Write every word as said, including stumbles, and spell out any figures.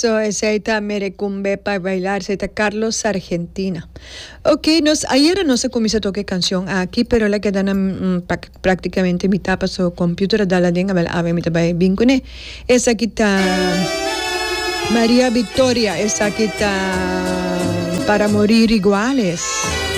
eso, esa merecumbe para bailar, esa Carlos Argentina. Ok, nos, ayer no se comienza a tocar canción aquí, pero la que dan um, prácticamente mi tapa su computer dalla denga bel ave mi tabai bincune. Esa kita María Victoria, esa kita Para morir iguales.